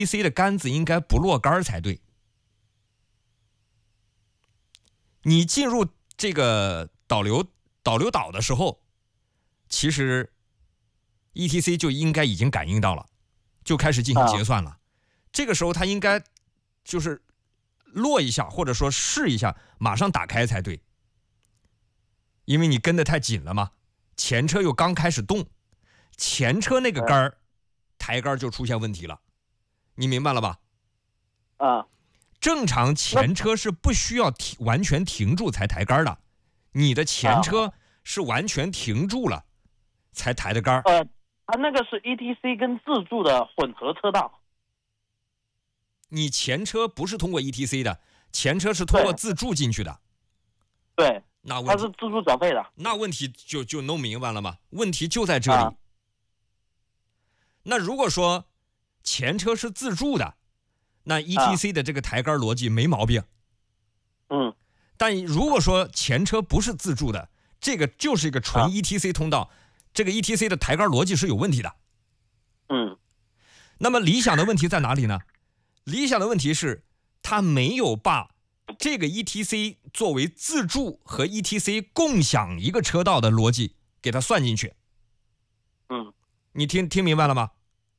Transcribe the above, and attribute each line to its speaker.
Speaker 1: ETC 的杆子应该不落杆才对。你进入这个导流岛的时候，其实 ETC 就应该已经感应到了，就开始进行结算了。这个时候它应该就是落一下，或者说试一下，马上打开才对。因为你跟得太紧了嘛，前车又刚开始动，前车那个杆抬杆就出现问题了，你明白了吧？正常前车是不需要完全停住才抬杆的，你的前车是完全停住了才抬的杆。
Speaker 2: 它那个是 ETC 跟自助的混合车道。
Speaker 1: 你前车不是通过 ETC 的，前车是通过自助进去的。
Speaker 2: 对，
Speaker 1: 那
Speaker 2: 它是自助缴费的。
Speaker 1: 那问题就弄明白了吗？问题就在这里。那如果说前车是自助的，那 ETC 的这个抬杆逻辑没毛病。但如果说前车不是自助的，这个就是一个纯 ETC 通道，这个 ETC 的抬杆逻辑是有问题的。那么理想的问题在哪里呢？理想的问题是它没有把这个 ETC 作为自助和 ETC 共享一个车道的逻辑给它算进去。你听明白了吗？